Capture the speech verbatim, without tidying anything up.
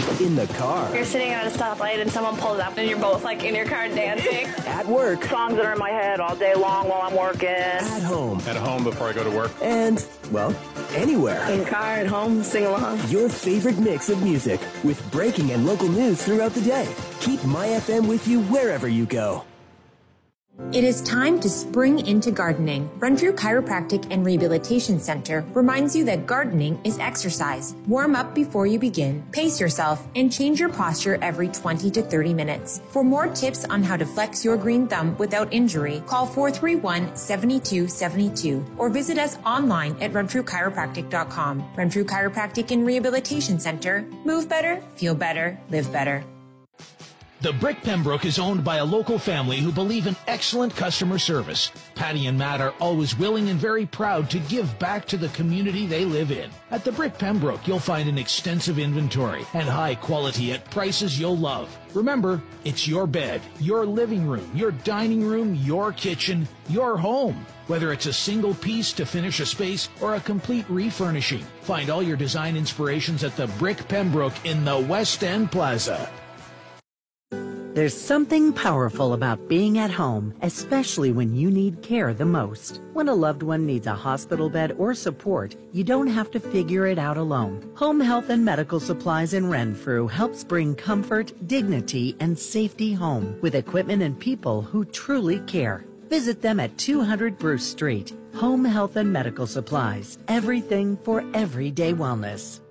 In the car. You're sitting at a stoplight and someone pulls up and you're both like in your car dancing. At work. Songs that are in my head all day long while I'm working. At home. At home before I go to work. And, well, anywhere. In the car, at home, sing along. Your favorite mix of music with breaking and local news throughout the day. Keep My F M with you wherever you go. It is time to spring into gardening. Renfrew Chiropractic and Rehabilitation Center reminds you that gardening is exercise. Warm up before you begin, pace yourself, and change your posture every twenty to thirty minutes. For more tips on how to flex your green thumb without injury, call four three one, seven two seven two or visit us online at renfrew chiropractic dot com. Renfrew Chiropractic and Rehabilitation Center. Move better, feel better, live better. The Brick Pembroke is owned by a local family who believe in excellent customer service. Patty and Matt are always willing and very proud to give back to the community they live in. At the Brick Pembroke, you'll find an extensive inventory and high quality at prices you'll love. Remember, it's your bed, your living room, your dining room, your kitchen, your home. Whether it's a single piece to finish a space or a complete refurnishing, find all your design inspirations at the Brick Pembroke in the West End Plaza. There's something powerful about being at home, especially when you need care the most. When a loved one needs a hospital bed or support, you don't have to figure it out alone. Home Health and Medical Supplies in Renfrew helps bring comfort, dignity, and safety home with equipment and people who truly care. Visit them at two hundred Bruce Street. Home Health and Medical Supplies. Everything for everyday wellness.